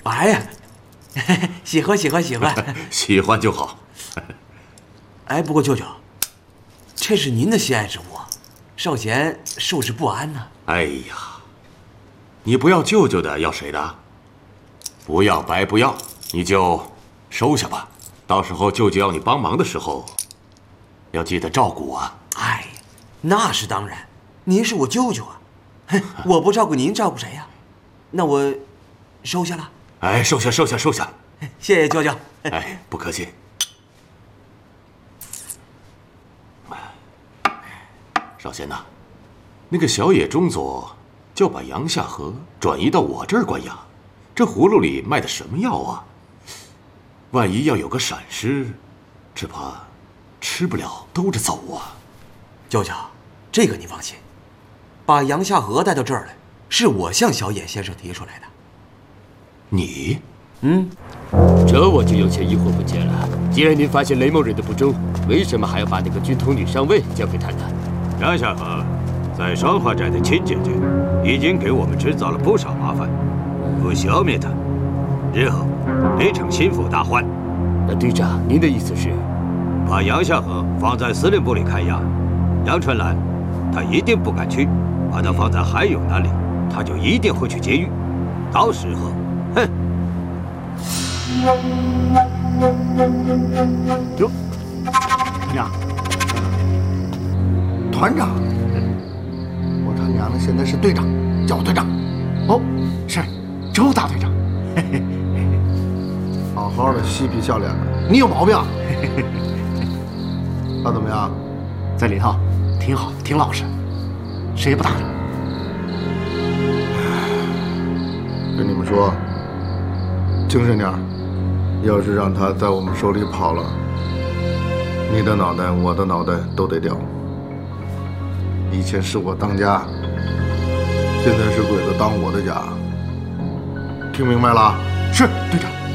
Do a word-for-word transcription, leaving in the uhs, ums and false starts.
哎呀，喜欢喜欢喜欢， 喜欢就好。 哎，不过舅舅，这是您的心爱之物，少贤受之不安呢。 哎呀，你不要舅舅的，要谁的？不要白不要，你就收下吧。到时候舅舅要你帮忙的时候，要记得照顾我。 哎，那是当然，您是我舅舅啊，我不照顾您，照顾谁呀？那我收下了。 哎，收下，收下，收下。 谢谢舅舅。 哎，不客气。少贤呐，那个小野中佐就把杨夏河转移到我这儿关押，这葫芦里卖的什么药啊？万一要有个闪失，只怕吃不了兜着走啊。 舅舅，这个你放心，把杨夏河带到这儿来，是我向小野先生提出来的。 你？ 嗯， 这我就有些疑惑不解了。既然您发现雷某人的不忠，为什么还要把那个军统女上尉交给他呢？ 杨夏河在双花寨的亲姐姐，已经给我们制造了不少麻烦，不消灭他，日后必成心腹大患。 那队长，您的意思是， 把杨夏河放在司令部里看押，杨春兰他一定不敢去，把他放在海勇那里，他就一定会去监狱。到时候，哼！ 哟，团长，团长，我他娘的现在是队长，叫我队长。哦，是周大队长。嘿嘿，好好的嬉皮笑脸的，你有毛病啊？他怎么样？在里头挺好，挺老实，谁也不打扰。跟你们说，精神点儿。要是让他在我们手里跑了，你的脑袋、我的脑袋都得掉。以前是我当家，现在是鬼子当我的家，听明白了？是队长。